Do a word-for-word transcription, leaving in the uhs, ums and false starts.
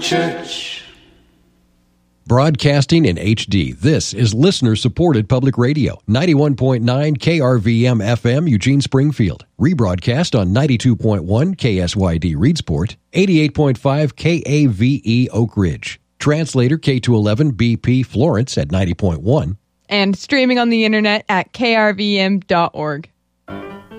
Church. Broadcasting in H D, this is listener-supported public radio, ninety-one point nine K R V M F M, Eugene Springfield. Rebroadcast on ninety-two point one K S Y D Reedsport, eighty-eight point five K A V E Oak Ridge. Translator K two eleven B P Florence at ninety point one. And streaming on the internet at K R V M dot org.